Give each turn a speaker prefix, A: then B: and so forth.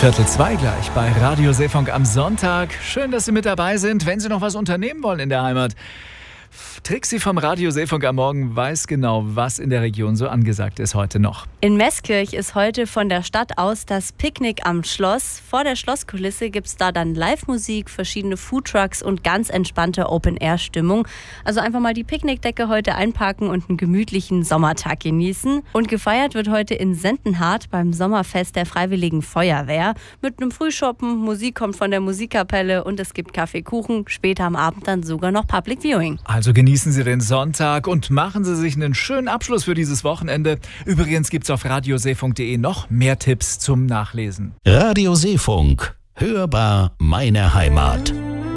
A: 1:15 gleich bei Radio Seefunk am Sonntag. Schön, dass Sie mit dabei sind. Wenn Sie noch was unternehmen wollen in der Heimat, Trixi vom Radio Seefunk am Morgen weiß genau, was in der Region so angesagt ist heute noch.
B: In Meßkirch ist heute von der Stadt aus das Picknick am Schloss. Vor der Schlosskulisse gibt es da dann Live-Musik, verschiedene Foodtrucks und ganz entspannte Open-Air-Stimmung. Also einfach mal die Picknickdecke heute einpacken und einen gemütlichen Sommertag genießen. Und gefeiert wird heute in Sentenhardt beim Sommerfest der Freiwilligen Feuerwehr. Mit einem Frühschoppen, Musik kommt von der Musikkapelle und es gibt Kaffee, Kuchen. Später am Abend dann sogar noch Public Viewing.
A: Also genießen Sie den Sonntag und machen Sie sich einen schönen Abschluss für dieses Wochenende. Übrigens gibt's auf radioseefunk.de noch mehr Tipps zum Nachlesen.
C: Radio Seefunk. Hörbar meine Heimat.